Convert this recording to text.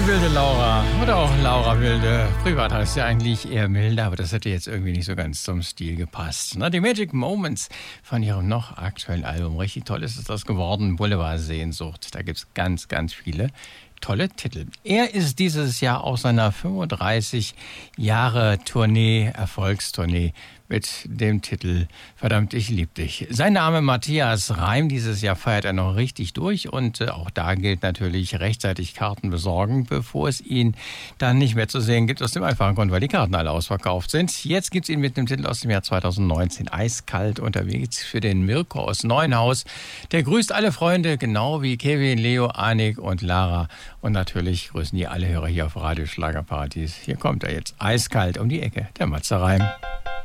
Die wilde Laura oder auch Laura Wilde. Privat heißt ja eigentlich eher milde, aber das hätte jetzt irgendwie nicht so ganz zum Stil gepasst. Na, die Magic Moments von ihrem noch aktuellen Album. Richtig toll ist es das geworden. Boulevard Sehnsucht. Da gibt es ganz, ganz viele tolle Titel. Er ist dieses Jahr aus seiner 35 Jahre Tournee, Erfolgstournee mit dem Titel Verdammt, ich lieb dich. Sein Name Matthias Reim. Dieses Jahr feiert er noch richtig durch und auch da gilt natürlich rechtzeitig Karten besorgen, bevor es ihn dann nicht mehr zu sehen gibt, aus dem einfachen Grund, weil die Karten alle ausverkauft sind. Jetzt gibt es ihn mit einem Titel aus dem Jahr 2019, Eiskalt unterwegs für den Mirko aus Neuenhaus. Der grüßt alle Freunde, genau wie Kevin, Leo, Annik und Lara. Und natürlich grüßen die alle Hörer hier auf Radio Schlagerparadies. Hier kommt er jetzt, eiskalt um die Ecke, der Matze Reim.